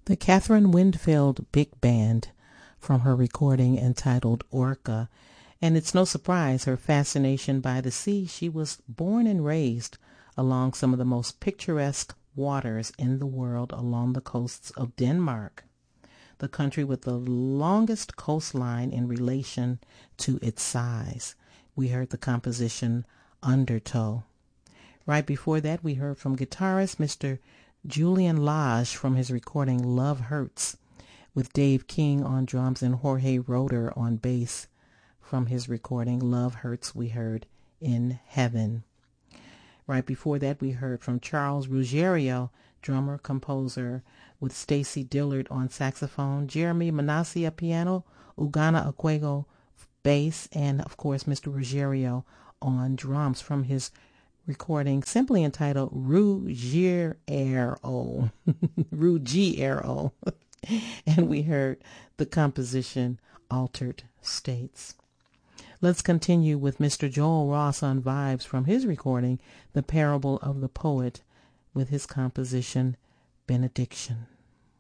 The Catherine Winfield Big Band from her recording entitled Orca. And it's no surprise her fascination by the sea. She was born and raised along some of the most picturesque waters in the world along the coasts of Denmark, the country with the longest coastline in relation to its size. We heard the composition Undertow. Right before that, we heard from guitarist Mr. Julian Lage from his recording Love Hurts, with Dave King on drums and Jorge Roeder on bass. From his recording Love Hurts, we heard In Heaven. Right before that, we heard from Charles Ruggiero, drummer, composer, with Stacy Dillard on saxophone, Jeremy Manassia piano, Ugana Aquego bass, and of course Mr. Ruggiero on drums from his recording simply entitled Ruggiero. Ruggiero. And we heard the composition Altered States. Let's continue with Mr. Joel Ross on vibes from his recording The Parable of the Poet with his composition Benediction.